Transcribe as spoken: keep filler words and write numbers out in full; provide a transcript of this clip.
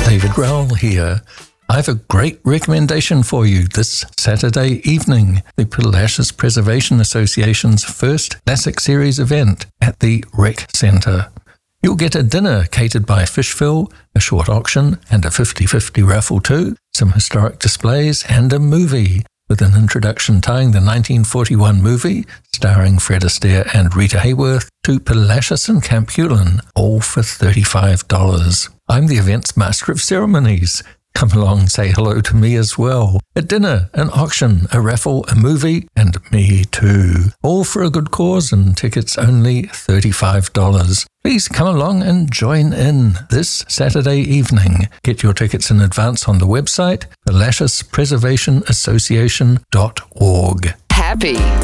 David Rowell here. I have a great recommendation for you this Saturday evening, the Palacios Preservation Association's first Classic Series event at the Rec Centre. You'll get a dinner catered by Fishville, a short auction and a fifty-fifty raffle too, some historic displays and a movie, with an introduction tying the nineteen forty-one movie, starring Fred Astaire and Rita Hayworth, to Palacios and Camp Hewlin, all for thirty-five dollars. I'm the event's master of ceremonies. Come along and say hello to me as well. A dinner, an auction, a raffle, a movie, and me too. All for a good cause and tickets only thirty-five dollars. Please come along and join in this Saturday evening. Get your tickets in advance on the website, palacios preservation association dot org. Happy